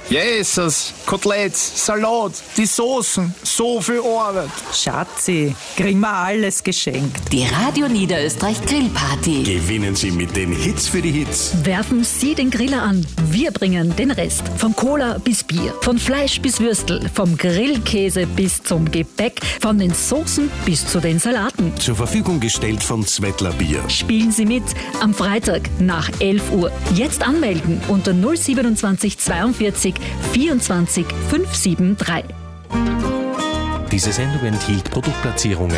Jesus, Koteletts, Salat, die Soßen, so viel Arbeit. Schatzi, kriegen wir alles geschenkt. Die Radio Niederösterreich Grillparty. Gewinnen Sie mit den Hits für die Hits. Werfen Sie den Griller an. Wir bringen den Rest. Von Cola bis Bier, von Fleisch bis Würstel, vom Grillkäse bis zum Gebäck, von den Soßen bis zu den Salaten. Zur Verfügung gestellt von Zwettler Bier. Spielen Sie mit am Freitag nach 11 Uhr. Jetzt anmelden unter 027 42 24 573. Diese Sendung enthielt Produktplatzierungen.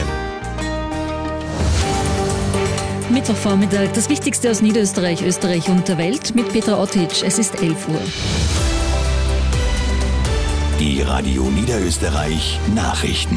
Mittwochvormittag, das Wichtigste aus Niederösterreich, Österreich und der Welt mit Petra Ottitsch. Es ist 11 Uhr. Die Radio Niederösterreich Nachrichten.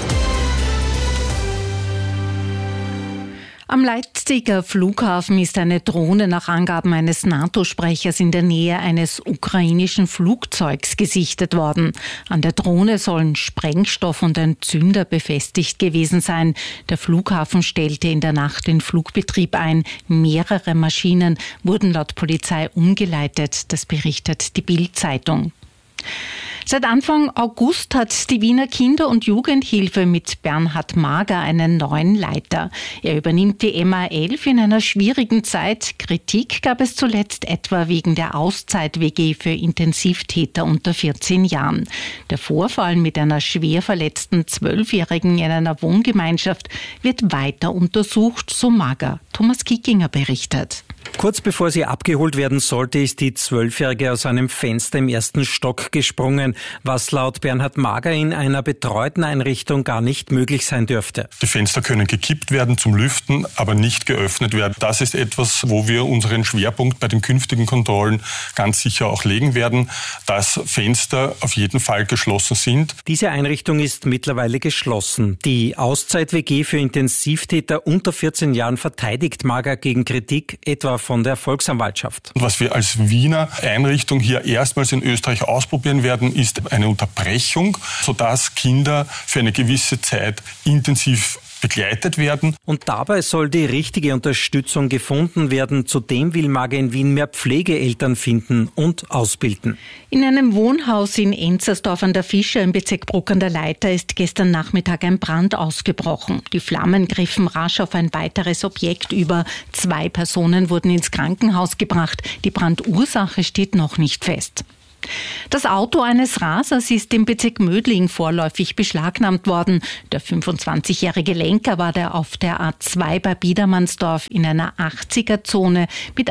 Am Leipziger Flughafen ist eine Drohne nach Angaben eines NATO-Sprechers in der Nähe eines ukrainischen Flugzeugs gesichtet worden. An der Drohne sollen Sprengstoff und ein Zünder befestigt gewesen sein. Der Flughafen stellte in der Nacht den Flugbetrieb ein. Mehrere Maschinen wurden laut Polizei umgeleitet. Das berichtet die Bild-Zeitung. Seit Anfang August hat die Wiener Kinder- und Jugendhilfe mit Bernhard Mager einen neuen Leiter. Er übernimmt die MA11 in einer schwierigen Zeit. Kritik gab es zuletzt etwa wegen der Auszeit-WG für Intensivtäter unter 14 Jahren. Der Vorfall mit einer schwer verletzten 12-Jährigen in einer Wohngemeinschaft wird weiter untersucht, so Mager. Thomas Kickinger berichtet. Kurz bevor sie abgeholt werden sollte, ist die 12-Jährige aus einem Fenster im ersten Stock gesprungen, was laut Bernhard Mager in einer betreuten Einrichtung gar nicht möglich sein dürfte. Die Fenster können gekippt werden zum Lüften, aber nicht geöffnet werden. Das ist etwas, wo wir unseren Schwerpunkt bei den künftigen Kontrollen ganz sicher auch legen werden, dass Fenster auf jeden Fall geschlossen sind. Diese Einrichtung ist mittlerweile geschlossen. Die Auszeit-WG für Intensivtäter unter 14 Jahren verteidigt Mager gegen Kritik, etwa von der Volksanwaltschaft. Was wir als Wiener Einrichtung hier erstmals in Österreich ausprobieren werden, ist eine Unterbrechung, sodass Kinder für eine gewisse Zeit intensiv begleitet werden. Und dabei soll die richtige Unterstützung gefunden werden. Zudem will Mager in Wien mehr Pflegeeltern finden und ausbilden. In einem Wohnhaus in Enzersdorf an der Fischer im Bezirk Bruck an der Leiter ist gestern Nachmittag ein Brand ausgebrochen. Die Flammen griffen rasch auf ein weiteres Objekt über. 2 Personen wurden ins Krankenhaus gebracht. Die Brandursache steht noch nicht fest. Das Auto eines Rasers ist im Bezirk Mödling vorläufig beschlagnahmt worden. Der 25-jährige Lenker war auf der A2 bei Biedermannsdorf in einer 80er-Zone mit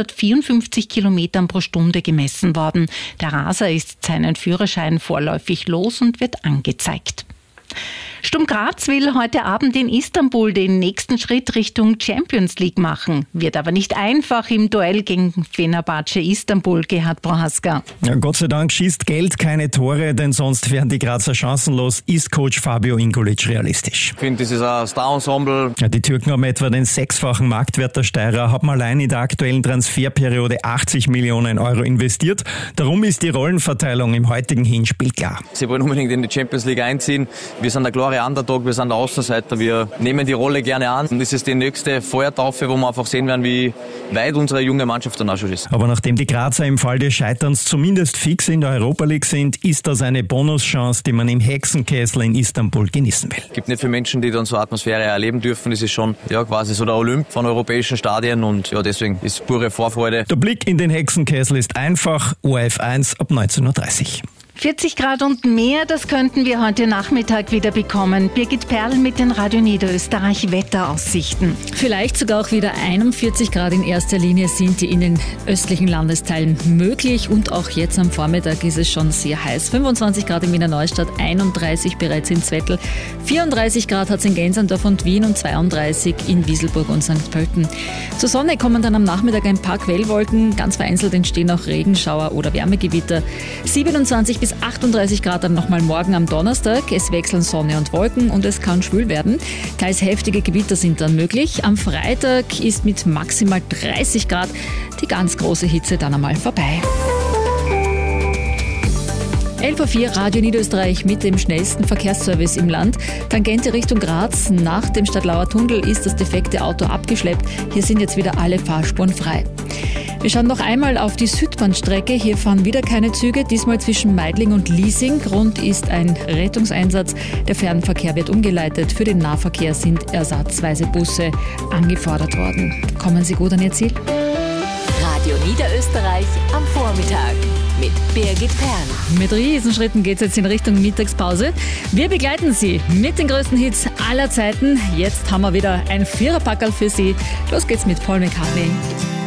154 Kilometern pro Stunde gemessen worden. Der Raser ist seinen Führerschein vorläufig los und wird angezeigt. Sturm Graz will heute Abend in Istanbul den nächsten Schritt Richtung Champions League machen. Wird aber nicht einfach im Duell gegen Fenerbahce Istanbul, Gerhard Prohaska. Ja, Gott sei Dank schießt Geld keine Tore, denn sonst wären die Grazer chancenlos. Ist Coach Fabio Ingulic realistisch? Ich finde, das ist ein Star-Ensemble. Ja, die Türken haben etwa den 6-fachen Marktwert der Steirer, haben allein in der aktuellen Transferperiode 80 Millionen Euro investiert. Darum ist die Rollenverteilung im heutigen Hinspiel klar. Sie wollen unbedingt in die Champions League einziehen. Wir sind der klare Underdog, wir sind der Außenseiter, wir nehmen die Rolle gerne an. Und das ist die nächste Feuertaufe, wo wir einfach sehen werden, wie weit unsere junge Mannschaft dann auch schon ist. Aber nachdem die Grazer im Fall des Scheiterns zumindest fix in der Europa League sind, ist das eine Bonuschance, die man im Hexenkessel in Istanbul genießen will. Es gibt nicht viele Menschen, die dann so Atmosphäre erleben dürfen. Das ist schon quasi so der Olymp von europäischen Stadien und deswegen ist pure Vorfreude. Der Blick in den Hexenkessel ist einfach. ORF 1 ab 19.30 Uhr. 40 Grad und mehr, das könnten wir heute Nachmittag wieder bekommen. Birgit Perl mit den Radio Niederösterreich Wetteraussichten. Vielleicht sogar auch wieder 41 Grad in erster Linie sind die in den östlichen Landesteilen möglich. Und auch jetzt am Vormittag ist es schon sehr heiß. 25 Grad in Wiener Neustadt, 31 bereits in Zwettl, 34 Grad hat es in Gensendorf und Wien und 32 in Wieselburg und St. Pölten. Zur Sonne kommen dann am Nachmittag ein paar Quellwolken. Ganz vereinzelt entstehen auch Regenschauer oder Wärmegewitter. 27 bis 38 Grad dann nochmal morgen am Donnerstag. Es wechseln Sonne und Wolken und es kann schwül werden. Teils heftige Gewitter sind dann möglich. Am Freitag ist mit maximal 30 Grad die ganz große Hitze dann einmal vorbei. 11.04 Uhr, Radio Niederösterreich mit dem schnellsten Verkehrsservice im Land. Tangente Richtung Graz. Nach dem Stadtlauer Tunnel ist das defekte Auto abgeschleppt. Hier sind jetzt wieder alle Fahrspuren frei. Wir schauen noch einmal auf die Südbahnstrecke. Hier fahren wieder keine Züge, diesmal zwischen Meidling und Liesing. Grund ist ein Rettungseinsatz. Der Fernverkehr wird umgeleitet. Für den Nahverkehr sind ersatzweise Busse angefordert worden. Kommen Sie gut an Ihr Ziel? Radio Niederösterreich am Vormittag mit Birgit Perl. Mit Riesenschritten geht es jetzt in Richtung Mittagspause. Wir begleiten Sie mit den größten Hits aller Zeiten. Jetzt haben wir wieder ein Viererpackerl für Sie. Los geht's mit Paul McCartney.